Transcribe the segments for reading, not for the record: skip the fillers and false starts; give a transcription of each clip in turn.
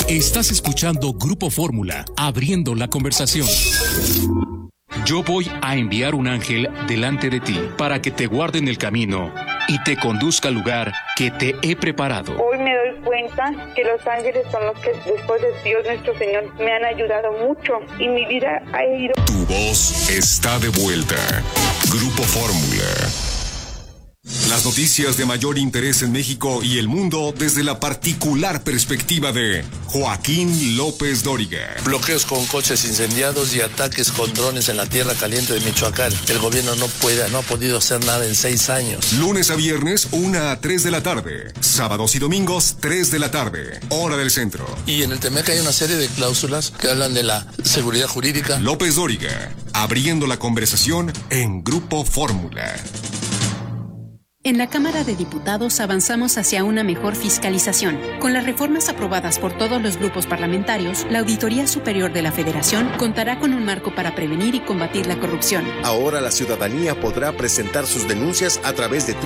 Estás escuchando Grupo Fórmula, abriendo la conversación. Yo voy a enviar un ángel delante de ti para que te guarde en el camino y te conduzca al lugar que te he preparado. Hoy me doy cuenta que los ángeles son los que después de Dios nuestro Señor me han ayudado mucho y mi vida ha ido. Tu voz está de vuelta. Grupo Fórmula. Las noticias de mayor interés en México y el mundo desde la particular perspectiva de Joaquín López Dóriga. Bloqueos con coches incendiados y ataques con drones en la tierra caliente de Michoacán. El gobierno no ha podido hacer nada en 6 años. Lunes a viernes, 1 a 3 de la tarde. Sábados y domingos, 3 de la tarde. Hora del centro. Y en el TEMEC hay una serie de cláusulas que hablan de la seguridad jurídica. López Dóriga, abriendo la conversación en Grupo Fórmula. En la Cámara de Diputados avanzamos hacia una mejor fiscalización. Con las reformas aprobadas por todos los grupos parlamentarios, la Auditoría Superior de la Federación contará con un marco para prevenir y combatir la corrupción. Ahora la ciudadanía podrá presentar sus denuncias a través de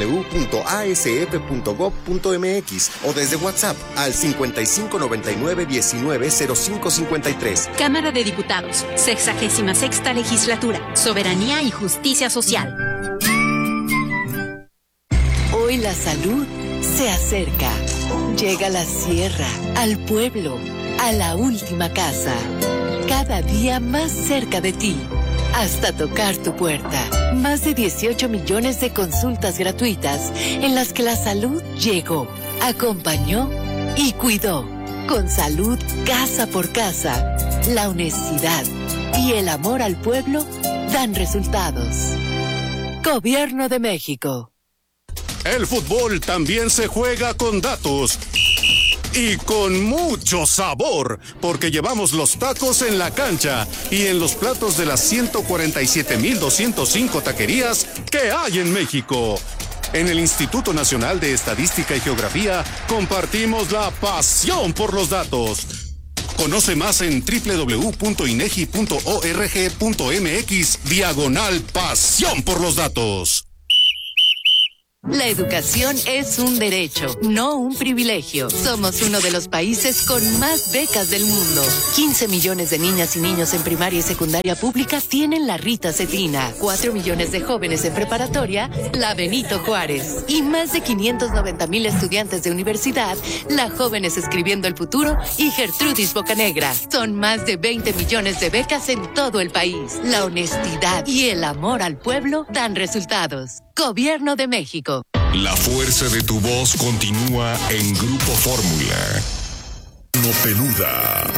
www.asf.gov.mx o desde WhatsApp al 5599-190553. Cámara de Diputados, 66ª Legislatura, Soberanía y Justicia Social. Hoy la salud se acerca. Llega a la sierra, al pueblo, a la última casa. Cada día más cerca de ti, hasta tocar tu puerta. Más de 18 millones de consultas gratuitas en las que la salud llegó, acompañó y cuidó. Con salud casa por casa, la honestidad y el amor al pueblo dan resultados. Gobierno de México. El fútbol también se juega con datos y con mucho sabor, porque llevamos los tacos en la cancha y en los platos de las 147,205 taquerías que hay en México. En el Instituto Nacional de Estadística y Geografía compartimos la pasión por los datos. Conoce más en www.inegi.org.mx/pasión por los datos. La educación es un derecho, no un privilegio. Somos uno de los países con más becas del mundo. 15 millones de niñas y niños en primaria y secundaria pública tienen la Rita Cetina. 4 millones de jóvenes en preparatoria, la Benito Juárez. Y más de 590,000 estudiantes de universidad, la Jóvenes Escribiendo el Futuro y Gertrudis Bocanegra. Son más de 20 millones de becas en todo el país. La honestidad y el amor al pueblo dan resultados. Gobierno de México. La fuerza de tu voz continúa en Grupo Fórmula. No peluda.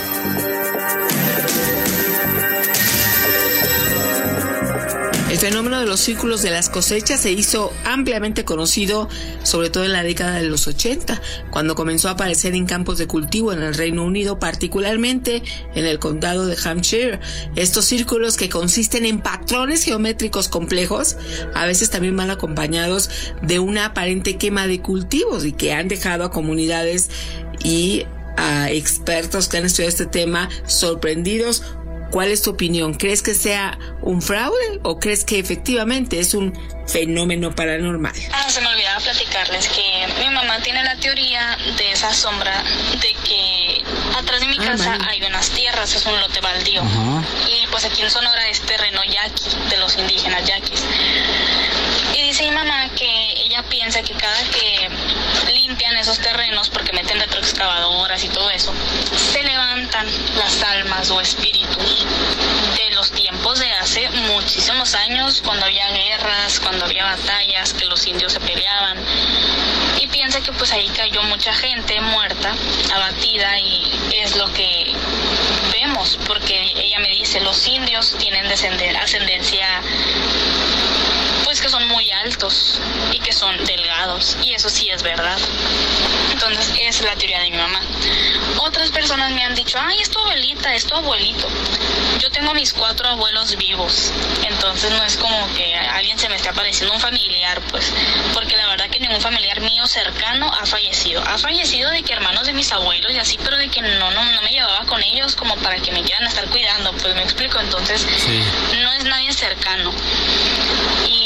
El fenómeno de los círculos de las cosechas se hizo ampliamente conocido, sobre todo en la década de los 80, cuando comenzó a aparecer en campos de cultivo en el Reino Unido, particularmente en el condado de Hampshire. Estos círculos, que consisten en patrones geométricos complejos, a veces también van acompañados de una aparente quema de cultivos y que han dejado a comunidades y a expertos que han estudiado este tema sorprendidos. ¿Cuál es tu opinión? ¿Crees que sea un fraude o crees que efectivamente es un fenómeno paranormal? Se me olvidaba platicarles que mi mamá tiene la teoría de esa sombra, de que atrás de mi casa hay unas tierras, es un lote baldío. Y pues aquí en Sonora es terreno yaqui, de los indígenas yaquis. Y dice mi mamá que ella piensa que cada que limpian esos terrenos, porque meten retroexcavadoras y todo eso, se levantan las almas o espíritus de los tiempos de hace muchísimos años, cuando había guerras, cuando había batallas, que los indios se peleaban. Y piensa que pues ahí cayó mucha gente muerta, abatida, y es lo que vemos, porque ella me dice, los indios tienen ascendencia, pues que son muy altos y que son delgados, y eso sí es verdad. Entonces es la teoría de mi mamá. Otras personas me han dicho, ay, es tu abuelita, es tu abuelito. Yo tengo mis 4 abuelos vivos, entonces no es como que a alguien se me esté apareciendo un familiar, pues, porque la verdad que ningún familiar mío cercano ha fallecido. Ha fallecido de que hermanos de mis abuelos y así, pero de que no me llevaba con ellos como para que me quieran estar cuidando, pues me explico. Entonces no es nadie cercano. Y la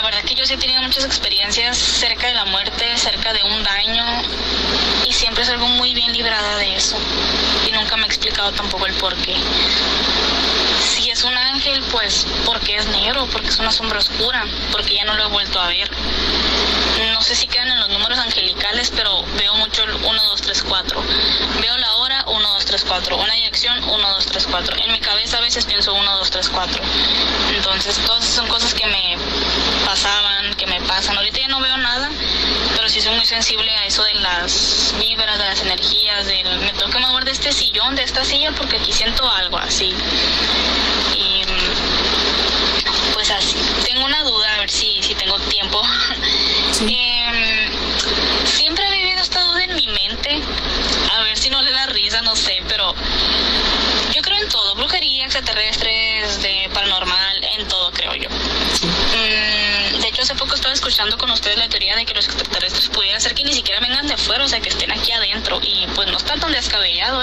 verdad que yo sí he tenido muchas experiencias cerca de la muerte, cerca de un daño, y siempre salgo muy bien librada de eso. Y nunca me he explicado tampoco el por qué. Si es un ángel, pues porque es negro, porque es una sombra oscura, porque ya no lo he vuelto a ver. No sé si quedan en los números angelicales, pero veo mucho el 1, 2, 3, 4. Veo la hora 1, 2, 3, 4. Una dirección 1, 2, 3, 4. En mi cabeza a veces pienso 1, 2, 3, 4. Entonces todas son cosas que me pasaban, que me pasan. Ahorita ya no veo nada, pero sí soy muy sensible a eso de las vibras, de las energías, me tengo que mover de este sillón, de esta silla, porque aquí siento algo así. Y pues así. Tengo una duda, a ver si tengo tiempo. Sí. Siempre he vivido esta duda en mi mente, a ver si no le da risa, no sé, pero yo creo en todo, brujería, extraterrestres, de paranormal, en todo creo yo. De hecho, hace poco estaba escuchando con ustedes la teoría de que los extraterrestres pudieran ser que ni siquiera vengan de fuera, o sea, que estén aquí adentro, y pues no está tan descabellado,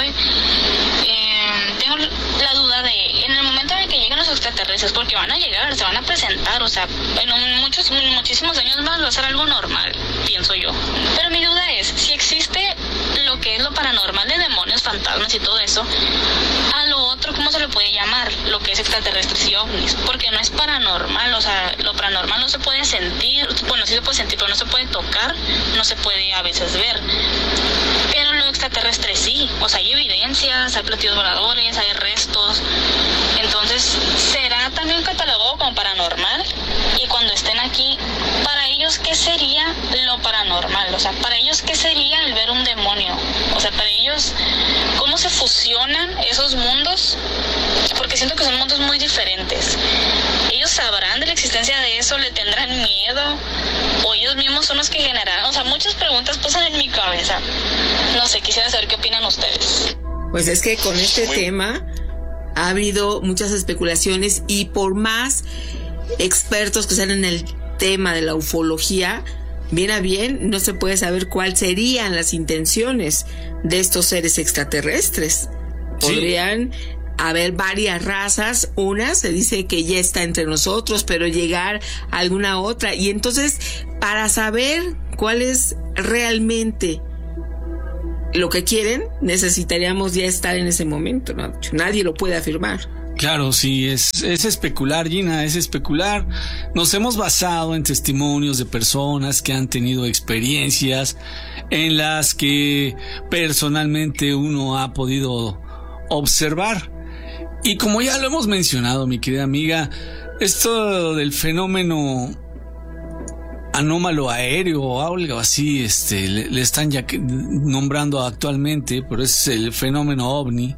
Tengo la duda de, en el momento en el que lleguen los extraterrestres, porque van a llegar, se van a presentar, o sea, en muchísimos años más va a ser algo normal, pienso yo. Pero mi duda es, si existe lo que es lo paranormal de demonios, fantasmas y todo eso, a lo otro, ¿cómo se le puede llamar? Lo que es extraterrestres y ovnis, porque no es paranormal, o sea, lo paranormal no se puede sentir, bueno, sí se puede sentir, pero no se puede tocar, no se puede a veces ver. Pero lo extraterrestre sí, o sea, hay evidencias, hay platillos voladores, hay restos. Entonces, ¿será también catalogado como paranormal? Y cuando estén aquí, para ellos, ¿qué sería lo paranormal? O sea, para ellos, ¿qué sería el ver un demonio? O sea, para ellos, ¿cómo se fusionan esos mundos? Porque siento que son mundos muy diferentes. ¿Ellos sabrán de la existencia de eso? ¿Le tendrán miedo? ¿O ellos mismos son los que generan? O sea, muchas preguntas pasan en mi cabeza. No sé, quisiera saber qué opinan ustedes. Pues es que con este tema ha habido muchas especulaciones, y por más expertos que sean en el tema de la ufología, bien a bien no se puede saber cuáles serían las intenciones de estos seres extraterrestres. Podrían haber varias razas, una se dice que ya está entre nosotros, pero llegar a alguna otra, y entonces para saber cuál es realmente lo que quieren, necesitaríamos ya estar en ese momento, ¿no? Nadie lo puede afirmar. Claro, sí, es especular, Gina, es especular. Nos hemos basado en testimonios de personas que han tenido experiencias en las que personalmente uno ha podido observar. Y como ya lo hemos mencionado, mi querida amiga, esto del fenómeno anómalo aéreo o algo así, le están ya nombrando actualmente, pero es el fenómeno ovni.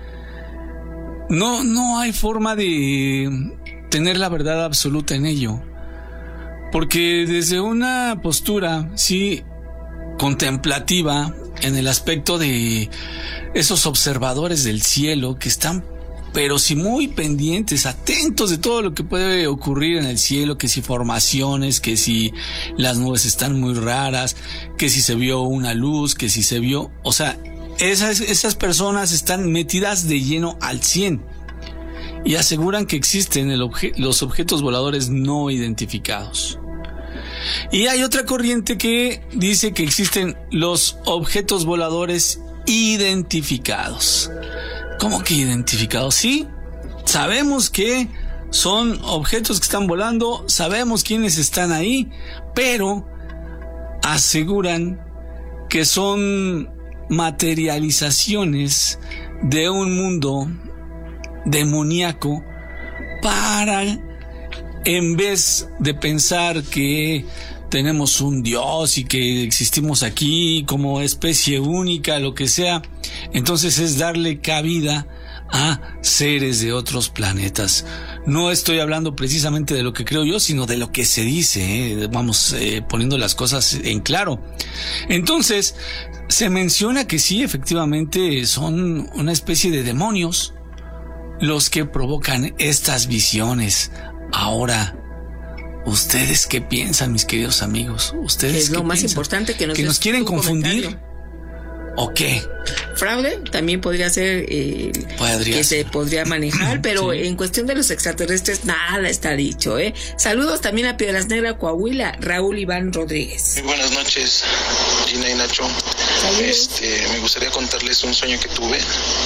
No hay forma de tener la verdad absoluta en ello, porque desde una postura, sí, contemplativa, en el aspecto de esos observadores del cielo que están, pero sí muy pendientes, atentos de todo lo que puede ocurrir en el cielo, que si formaciones, que si las nubes están muy raras, que si se vio una luz, que si se vio, o sea, esas personas están metidas de lleno al 100 y aseguran que existen los objetos voladores no identificados. Y hay otra corriente que dice que existen los objetos voladores identificados. ¿Cómo que identificados? Sí, sabemos que son objetos que están volando, sabemos quiénes están ahí, pero aseguran que son materializaciones de un mundo demoníaco para, en vez de pensar que tenemos un Dios y que existimos aquí como especie única, lo que sea, entonces es darle cabida a seres de otros planetas. No estoy hablando precisamente de lo que creo yo, sino de lo que se dice, vamos poniendo las cosas en claro. Entonces, se menciona que sí, efectivamente, son una especie de demonios los que provocan estas visiones. Ahora, ¿ustedes qué piensan, mis queridos amigos? ¿Ustedes es lo más importante que nos quieren confundir? ¿O qué? fraude, también podría ser que se podría manejar, pero sí. En cuestión de los extraterrestres, nada está dicho, ¿eh? Saludos también a Piedras Negras, Coahuila, Raúl Iván Rodríguez. Muy buenas noches, Gina y Nacho. Saludos. Me gustaría contarles un sueño que tuve.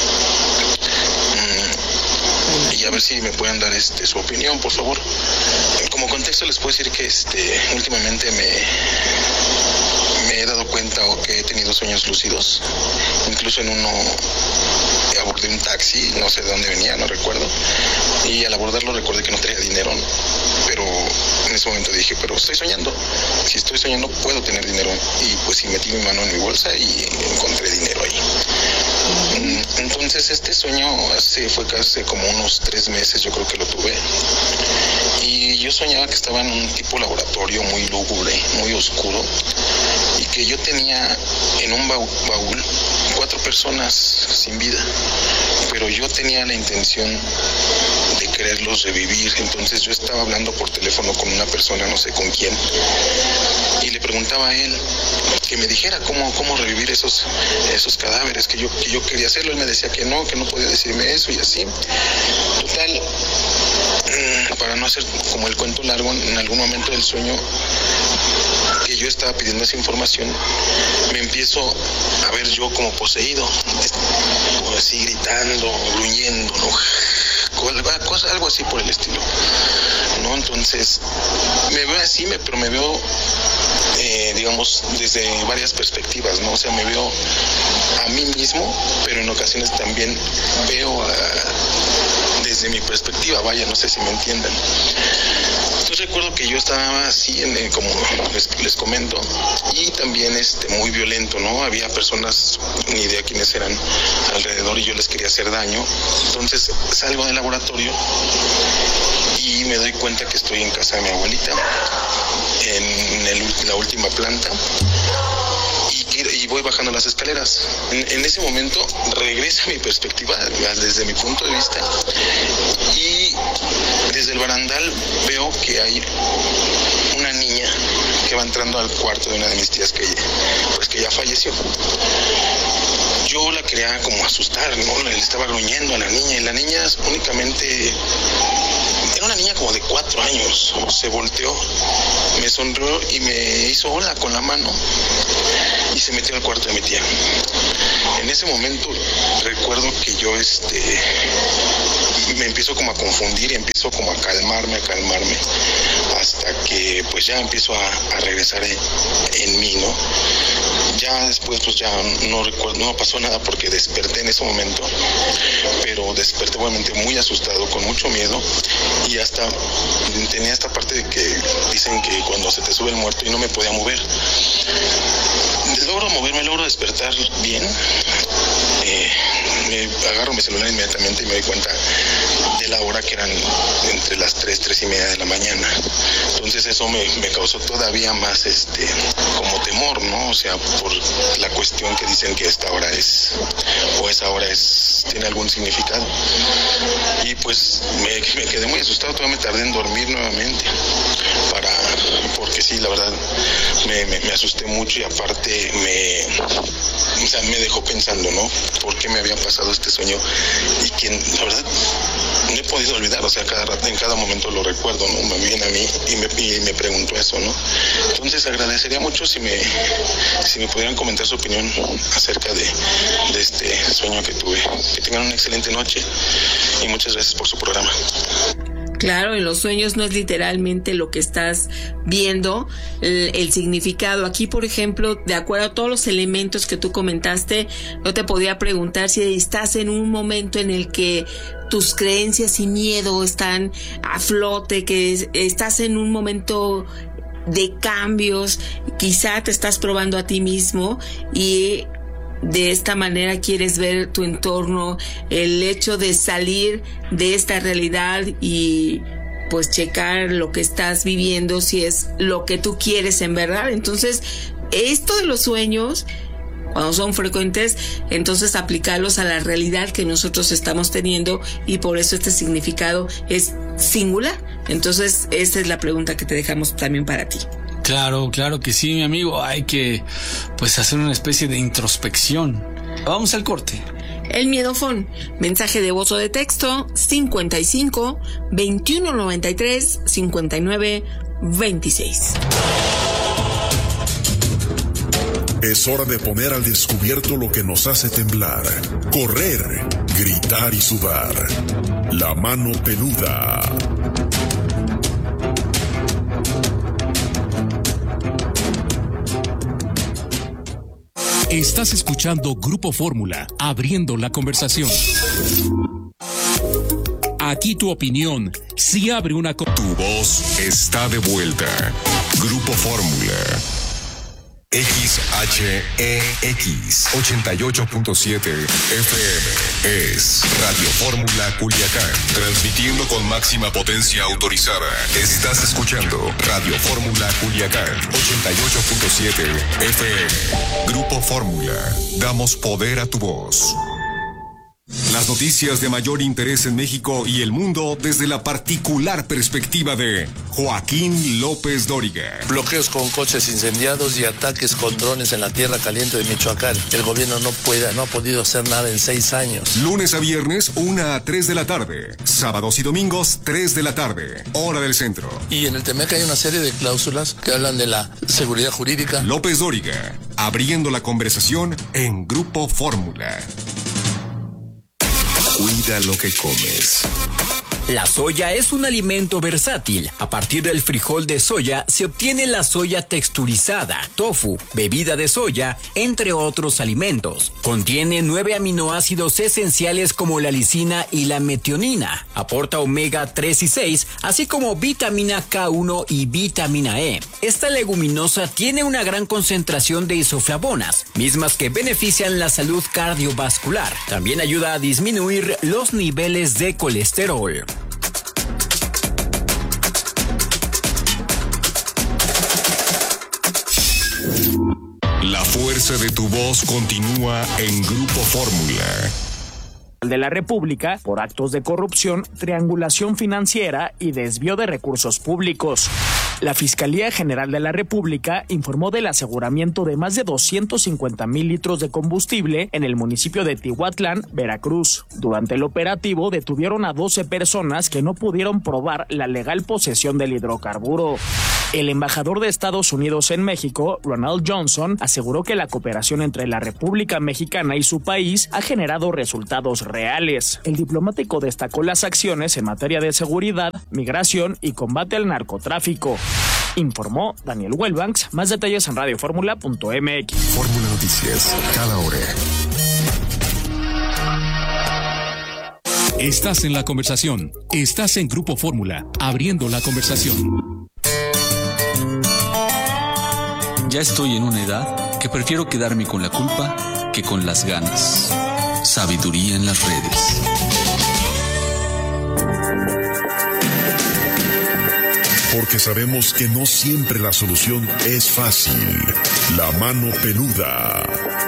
Y a ver si me pueden dar su opinión, por favor. Como contexto les puedo decir que últimamente me he dado cuenta o que he tenido sueños lúcidos. Incluso en uno abordé un taxi, no sé de dónde venía, no recuerdo. Y al abordarlo recordé que no traía dinero, pero en ese momento dije, pero estoy soñando. Si estoy soñando puedo tener dinero. Y pues sí, metí mi mano en mi bolsa y encontré dinero ahí. Entonces este sueño fue casi como unos 3 meses, yo creo que lo tuve. Y yo soñaba que estaba en un tipo laboratorio muy lúgubre, muy oscuro, y que yo tenía en un baúl 4 personas sin vida, pero yo tenía la intención de quererlos revivir. Entonces yo estaba hablando por teléfono con una persona, no sé con quién, y le preguntaba a él que me dijera cómo revivir esos cadáveres, que yo quería hacerlo. Él me decía que no podía decirme eso y así. Total, para no hacer como el cuento largo, en algún momento del sueño que yo estaba pidiendo esa información, me empiezo a ver yo como poseído, así gritando, gruñendo, ¿no? Algo así por el estilo, ¿no? Entonces me veo así, pero me veo digamos desde varias perspectivas, ¿no? O sea, me veo a mí mismo, pero en ocasiones también veo desde mi perspectiva, vaya, no sé si me entiendan. Entonces recuerdo que yo estaba así, como les comento, y también muy violento, ¿no? Había personas, ni idea quiénes eran alrededor, y yo les quería hacer daño. Entonces salgo del laboratorio y me doy cuenta que estoy en casa de mi abuelita, en la última planta, y voy bajando las escaleras. En ese momento regresa mi perspectiva desde mi punto de vista, y desde el barandal veo que hay una niña que va entrando al cuarto de una de mis tías que ya falleció. Yo la quería como asustar, ¿no? Le estaba gruñendo a la niña, y la niña únicamente era una niña como de 4 años. Se volteó, me sonrió y me hizo hola con la mano y se metió al cuarto de mi tía. En ese momento recuerdo que yo me empiezo como a confundir y empiezo como a calmarme, hasta que pues ya empiezo a regresar en mí, ¿no? Ya después pues ya no recuerdo, no pasó nada porque desperté en ese momento, pero desperté obviamente muy asustado, con mucho miedo, y hasta tenía esta parte de que dicen que cuando se te sube el muerto, y no me podía mover. Logro moverme, logro despertar bien. Agarro mi celular inmediatamente y me doy cuenta de la hora, que eran entre las 3:30 de la mañana. Entonces eso me causó todavía más como temor, ¿no? O sea, por la cuestión que dicen que esta hora esa hora tiene algún significado. Y pues me quedé muy asustado, todavía me tardé en dormir nuevamente, porque sí, la verdad me asusté mucho, y aparte me dejó pensando, ¿no? ¿Por qué me había pasado este sueño? Y que la verdad no he podido olvidar, o sea, en cada momento lo recuerdo, ¿no? Me viene a mí y me preguntó eso, ¿no? Entonces agradecería mucho si me pudieran comentar su opinión acerca de este sueño que tuve. Que tengan una excelente noche y muchas gracias por su programa. Claro, en los sueños no es literalmente lo que estás viendo, el significado. Aquí, por ejemplo, de acuerdo a todos los elementos que tú comentaste, yo te podía preguntar si estás en un momento en el que tus creencias y miedo están a flote, que estás en un momento de cambios, quizá te estás probando a ti mismo y de esta manera quieres ver tu entorno, el hecho de salir de esta realidad y pues checar lo que estás viviendo, si es lo que tú quieres en verdad. Entonces, esto de los sueños, cuando son frecuentes, entonces aplicarlos a la realidad que nosotros estamos teniendo, y por eso este significado es singular. Entonces, esta es la pregunta que te dejamos también para ti. Claro que sí, mi amigo. Hay que pues hacer una especie de introspección Vamos al corte. El miedofón, mensaje de voz o de texto 55 21 93 59 26. Es hora de poner al descubierto lo que nos hace temblar, correr, gritar y sudar. La mano peluda. Estás escuchando Grupo Fórmula, abriendo la conversación. Aquí tu opinión sí abre una... Tu voz está de vuelta. Grupo Fórmula. XHEX 88.7 FM es Radio Fórmula Culiacán, transmitiendo con máxima potencia autorizada. Estás escuchando Radio Fórmula Culiacán 88.7 FM. Grupo Fórmula, damos poder a tu voz. Las noticias de mayor interés en México y el mundo desde la particular perspectiva de Joaquín López Dóriga. Bloqueos con coches incendiados y ataques con drones en la tierra caliente de Michoacán. El gobierno no ha podido hacer nada en 6 años. Lunes a viernes, 1 a 3 de la tarde. Sábados y domingos, 3 de la tarde. Hora del centro. Y en el TEMEC hay una serie de cláusulas que hablan de la seguridad jurídica. López Dóriga, abriendo la conversación en Grupo Fórmula. Cuida lo que comes. La soya es un alimento versátil. A partir del frijol de soya se obtiene la soya texturizada, tofu, bebida de soya, entre otros alimentos. Contiene 9 aminoácidos esenciales como la lisina y la metionina. Aporta omega 3 y 6, así como vitamina K1 y vitamina E. Esta leguminosa tiene una gran concentración de isoflavonas, mismas que benefician la salud cardiovascular. También ayuda a disminuir los niveles de colesterol. La fuerza de tu voz continúa en Grupo Fórmula. De la República por actos de corrupción, triangulación financiera y desvío de recursos públicos. La Fiscalía General de la República informó del aseguramiento de más de 250,000 litros de combustible en el municipio de Tihuatlán, Veracruz. Durante el operativo detuvieron a 12 personas que no pudieron probar la legal posesión del hidrocarburo. El embajador de Estados Unidos en México, Ronald Johnson, aseguró que la cooperación entre la República Mexicana y su país ha generado resultados reales. El diplomático destacó las acciones en materia de seguridad, migración y combate al narcotráfico. Informó Daniel Wellbanks. Más detalles en radioformula.mx. Fórmula Noticias, cada hora. Estás en la conversación. Estás en Grupo Fórmula, abriendo la conversación. Ya estoy en una edad que prefiero quedarme con la culpa que con las ganas. Sabiduría en las redes. Porque sabemos que no siempre la solución es fácil. La mano peluda.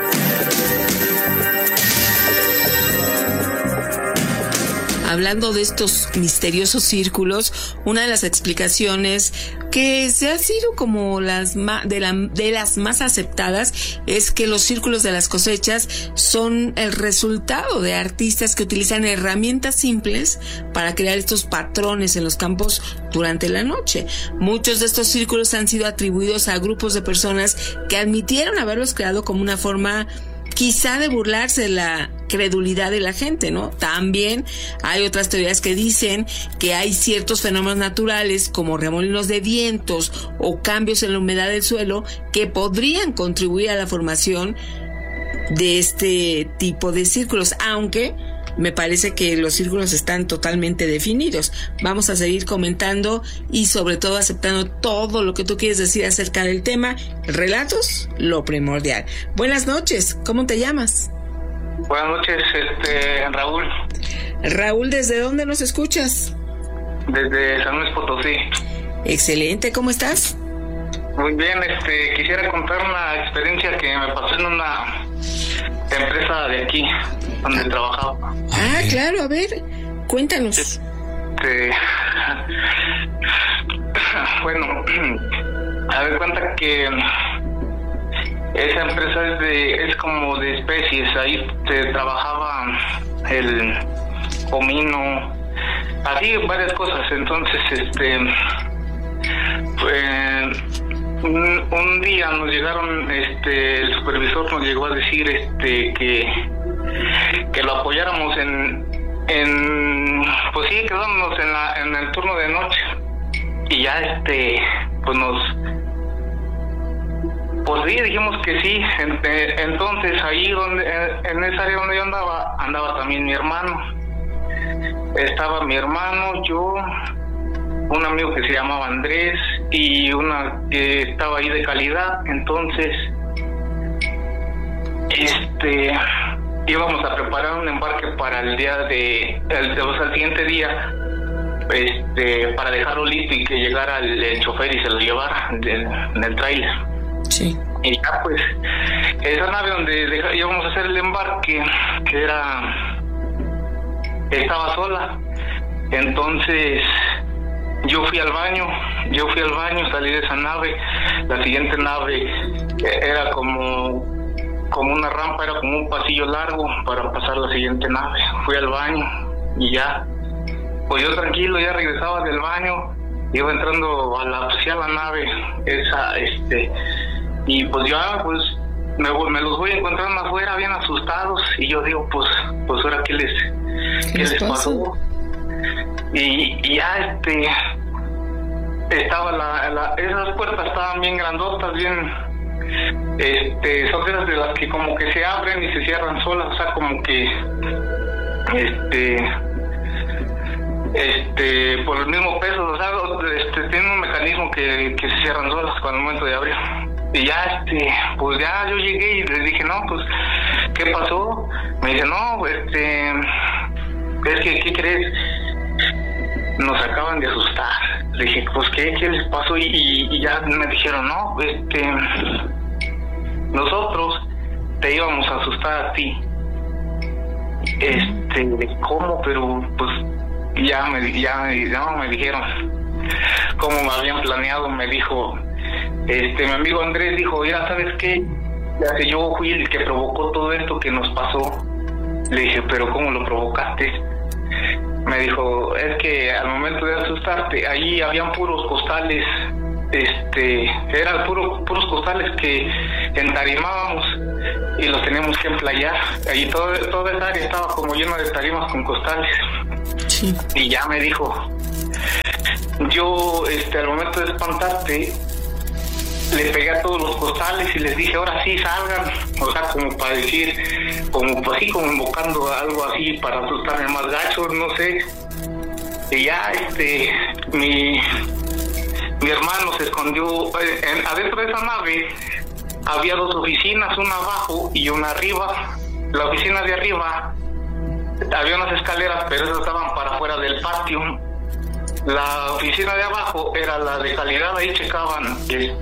Hablando de estos misteriosos círculos, una de las explicaciones que se ha sido como de las más aceptadas es que los círculos de las cosechas son el resultado de artistas que utilizan herramientas simples para crear estos patrones en los campos durante la noche. Muchos de estos círculos han sido atribuidos a grupos de personas que admitieron haberlos creado como una forma quizá de burlarse de la credulidad de la gente, ¿no? También hay otras teorías que dicen que hay ciertos fenómenos naturales como remolinos de vientos o cambios en la humedad del suelo que podrían contribuir a la formación de este tipo de círculos, aunque me parece que los círculos están totalmente definidos. Vamos a seguir comentando y sobre todo aceptando todo lo que tú quieres decir acerca del tema. Relatos, lo primordial. Buenas noches, ¿cómo te llamas? Buenas noches, Raúl. Raúl, ¿desde dónde nos escuchas? Desde San Luis Potosí. Excelente, ¿cómo estás? Muy bien, quisiera contar una experiencia que me pasó en una empresa de aquí, donde trabajaba. Ah, claro, a ver, cuéntanos. Bueno, a ver, cuenta que Esa empresa es como de especies, ahí se trabajaba el comino, así varias cosas. Entonces, un día nos llegaron, el supervisor nos llegó a decir que lo apoyáramos pues sí, quedándonos en el turno de noche. Y ya pues sí, dijimos que sí. Entonces ahí en esa área donde yo andaba también mi hermano. Estaba mi hermano, yo, un amigo que se llamaba Andrés y una que estaba ahí de calidad. Entonces íbamos a preparar un embarque para el día el siguiente día, para dejarlo listo y que llegara el chofer y se lo llevara en el tráiler. Sí. Y ya pues esa nave donde íbamos a hacer el embarque, que estaba sola. Entonces yo fui al baño, salí de esa nave. La siguiente nave era como una rampa, era como un pasillo largo para pasar la siguiente nave. Fui al baño y ya, pues yo tranquilo, ya regresaba del baño, iba entrando a la nave esa, y pues ya, pues me los voy encontrando afuera bien asustados, y yo digo, pues ahora qué les pasó. Y ya estaba esas puertas estaban bien grandotas, bien, son esas de las que como que se abren y se cierran solas, o sea, como que por el mismo peso, o sea, tiene un mecanismo que se cierran solas con el momento de abrir. Y ya, pues ya yo llegué y les dije, no, pues, ¿qué pasó? Me dice, no, es que, ¿qué crees? Nos acaban de asustar. Le dije, pues, ¿qué les pasó? Y ya me dijeron, no, nosotros te íbamos a asustar a ti. ¿Cómo? Pero, pues, ya me dijeron cómo me habían planeado. Me dijo, mi amigo Andrés dijo, mira, ¿sabes qué? Yo fui el que provocó todo esto que nos pasó. Le dije, ¿pero cómo lo provocaste? Me dijo, es que al momento de asustarte, ahí habían puros costales, eran puros costales que entarimábamos y los teníamos que emplayar. Ahí toda esa área estaba como llena de tarimas con costales. Sí. Y ya me dijo, yo, al momento de espantarte, le pegué a todos los costales y les dije, ahora sí salgan, o sea, como para decir, como así, como invocando algo así para asustarme más gacho, no sé. Y ya, mi hermano se escondió, adentro de esa nave había dos oficinas, una abajo y una arriba. La oficina de arriba había unas escaleras, pero esas estaban para afuera del patio. La oficina de abajo era la de calidad, ahí checaban,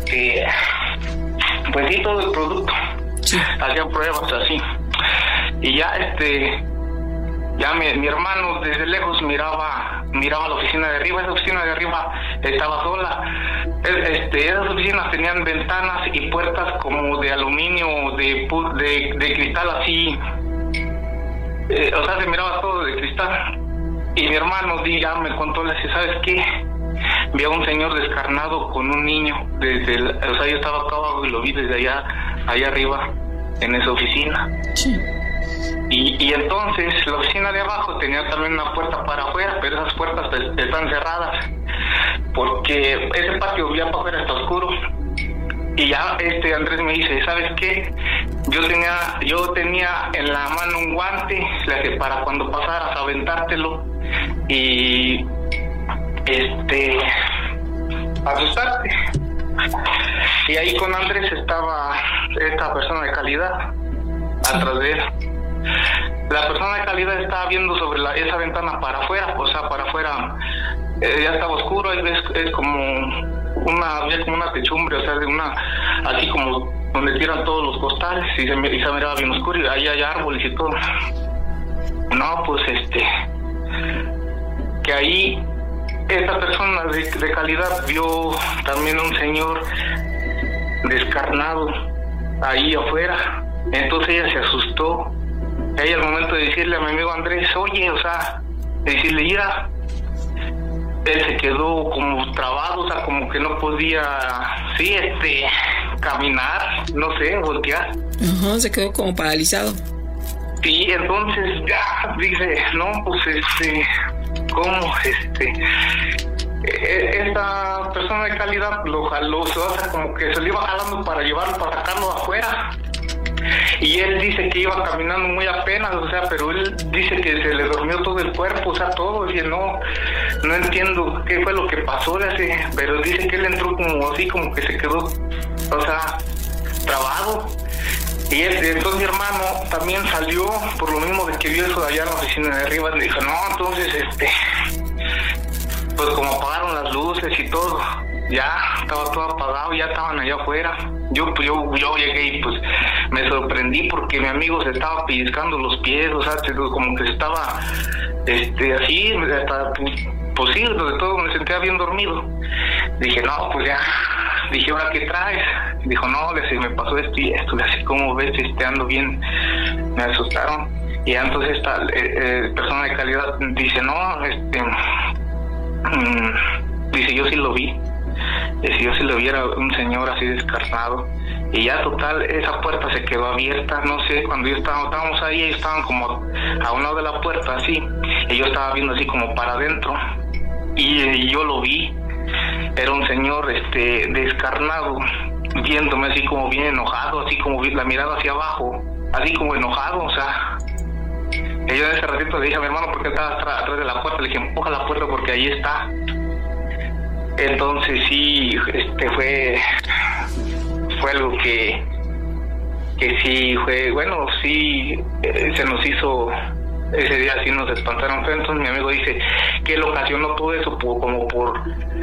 pues sí, todo el producto. Sí. Hacían pruebas así. Y ya, ya mi hermano desde lejos miraba la oficina de arriba. Esa oficina de arriba estaba sola. Esas oficinas tenían ventanas y puertas como de aluminio, de cristal así. O sea, se miraba todo de cristal. Y mi hermano ya me contó, le dice, ¿sabes qué? Vi a un señor descarnado con un niño o sea, yo estaba acá abajo y lo vi desde allá arriba, en esa oficina. Sí. Y entonces la oficina de abajo tenía también una puerta para afuera, pero esas puertas están cerradas, porque ese patio ya para afuera está oscuro. Y ya Andrés me dice, ¿sabes qué? Yo tenía en la mano un guante, para cuando pasaras a aventártelo y asustarte. Y ahí con Andrés estaba esta persona de calidad atrás de él. La persona de calidad estaba viendo sobre esa ventana para afuera, o sea, para afuera ya estaba oscuro, ahí es como había como una techumbre, o sea, así como donde tiran todos los costales, y se miraba bien oscuro, y ahí hay árboles y todo. No, pues que ahí esta persona de calidad vio también a un señor descarnado ahí afuera. Entonces ella se asustó. Ella al momento de decirle a mi amigo Andrés, oye, o sea, de decirle, mira, él se quedó como trabado, o sea, como que no podía, sí, caminar, no sé, voltear. Ajá, se quedó como paralizado. Sí, entonces ya dice, no, pues ¿cómo? Esta persona de calidad lo jaló, o sea, como que se lo iba jalando para llevarlo, para sacarlo afuera. Y él dice que iba caminando muy apenas, o sea, pero él dice que se le durmió todo el cuerpo, o sea, todo. Dice, no entiendo qué fue lo que pasó, pero dice que él entró como así, como que se quedó, o sea, trabado. Y entonces mi hermano también salió por lo mismo de que vio eso de allá en la oficina de arriba. Le dijo, no, entonces, pues como apagaron las luces y todo, ya estaba todo apagado, ya estaban allá afuera. Yo llegué y pues me sorprendí porque mi amigo se estaba pellizcando los pies, o sea, como que estaba, así, hasta, pues sí, de todo me sentía bien dormido. Dije, no, pues ya. Dije, ¿ahora qué traes? Dijo, no, me pasó esto y esto. Así como ves, ando bien. Me asustaron. Y entonces esta persona de calidad dice, no, dice, yo sí lo vi. Si yo sí lo vi, era un señor así descarnado. Y ya total, esa puerta se quedó abierta, no sé, cuando estábamos ahí, ellos estaban como a un lado de la puerta, así. Y yo estaba viendo así como para adentro. Y yo lo vi. Era un señor descarnado, viéndome así como bien enojado, así como la mirada hacia abajo, así como enojado, o sea. Y yo en ese ratito le dije a mi hermano, porque estaba atrás de la puerta, le dije, empuja la puerta porque ahí está. Entonces sí, fue algo que sí fue, bueno, sí, se nos hizo. Ese día sí nos espantaron. Entonces mi amigo dice que él ocasionó todo eso como por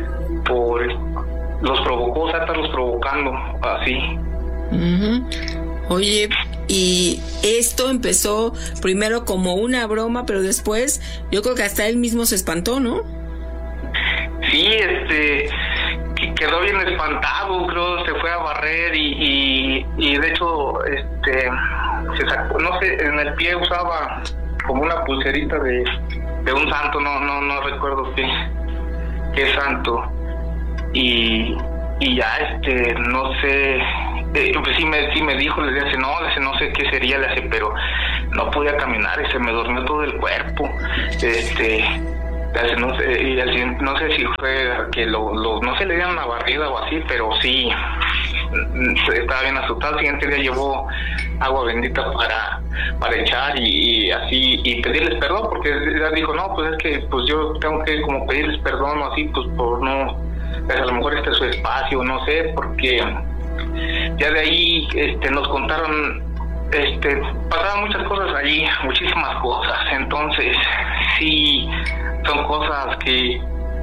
los provocó, o sea, estarlos provocando así. Uh-huh. Oye, y esto empezó primero como una broma, pero después yo creo que hasta él mismo se espantó, ¿no? Sí, quedó bien espantado, creo, se fue a barrer y de hecho se sacó, no sé, en el pie usaba como una pulserita de un santo, no recuerdo qué santo, y ya no sé, pues sí me dijo, le dije, no sé qué sería, le hace, pero no podía caminar, se me durmió todo el cuerpo, no sé, y al siguiente, no sé si fue que no se le dieron una barrida o así, pero sí estaba bien asustado. El siguiente día llevó agua bendita para echar y así, y pedirles perdón, porque ella dijo, no, pues es que pues yo tengo que como pedirles perdón o así, pues por no, pues a lo mejor este es su espacio, no sé, porque ya de ahí nos contaron, pasaban muchas cosas allí, muchísimas cosas. Entonces sí, son cosas que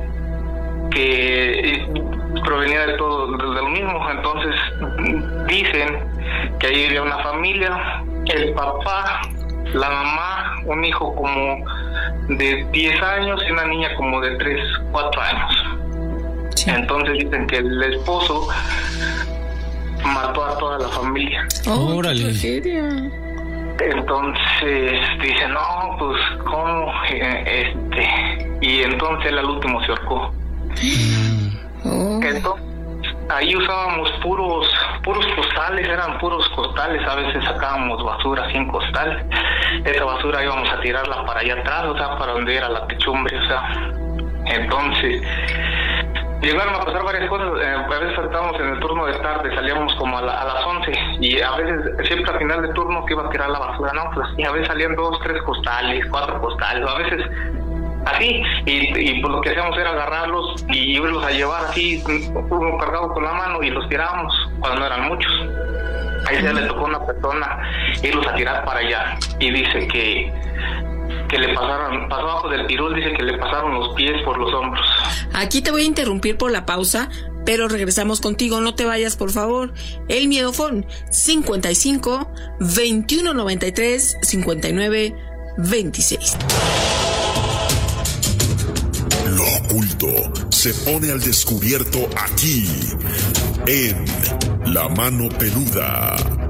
provenía de todo, de lo mismo. Entonces dicen que ahí había una familia, el papá, la mamá, un hijo como de 10 años y una niña como de 3, 4 años. Sí. Entonces dicen que el esposo mató a toda la familia. ¡Órale! Entonces dice, no, pues cómo, y entonces él al último se ahorcó. Entonces ahí usábamos puros costales, eran puros costales, a veces sacábamos basura así en costal, esa basura íbamos a tirarla para allá atrás, o sea, para donde era la techumbre, o sea. Entonces llegaron a pasar varias cosas, a veces estábamos en el turno de tarde, salíamos como a las 11 y a veces siempre al final del turno que iba a tirar la basura, no, pues y a veces salían 2, 3 costales, 4 costales, a veces así, y pues lo que hacíamos era agarrarlos y irlos a llevar así, uno cargado con la mano y los tirábamos cuando no eran muchos. Ahí ya le tocó a una persona irlos a tirar para allá y dice que le pasó abajo del pirul, dice que le pasaron los pies por los hombros. Aquí te voy a interrumpir por la pausa, pero regresamos contigo, no te vayas por favor. El Miedofón 55 21 93 59 26. Lo oculto se pone al descubierto aquí en La Mano Peluda.